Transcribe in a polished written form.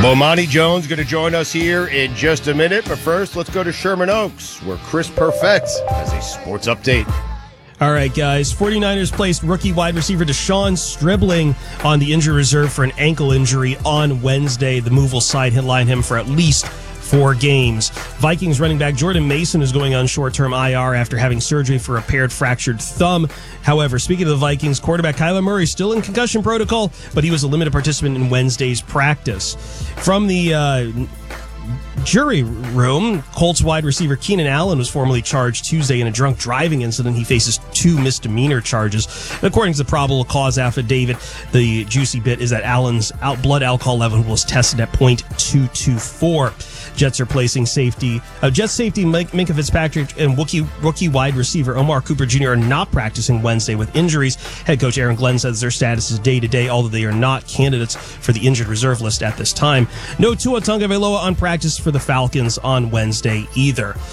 Bomani Jones going to join us here in just a minute. But first, let's go to Sherman Oaks, where Chris Perfett has a sports update. All right, guys. 49ers placed rookie wide receiver Deshaun Stribling on the injury reserve for an ankle injury on Wednesday. The move will sideline him for at least 4 games. Vikings running back Jordan Mason is going on short-term IR after having surgery for a repaired fractured thumb. However, speaking of the Vikings, quarterback Kyler Murray still in concussion protocol, but he was a limited participant in Wednesday's practice. From the jury room, Colts wide receiver Keenan Allen was formally charged Tuesday in a drunk driving incident. He faces 2 misdemeanor charges. According to the probable cause affidavit, the juicy bit is that Allen's blood alcohol level was tested at .224. Jets are placing Jets safety Minkah Fitzpatrick and rookie wide receiver Omar Cooper Jr. are not practicing Wednesday with injuries. Head coach Aaron Glenn says their status is day-to-day, although they are not candidates for the injured reserve list at this time. No Tua Tagovailoa on practice for the Falcons on Wednesday either.